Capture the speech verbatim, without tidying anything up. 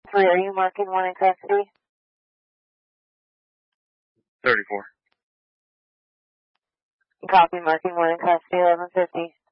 Three, are you marking one in custody? thirty-four. Copy, marking one in custody, eleven fifty.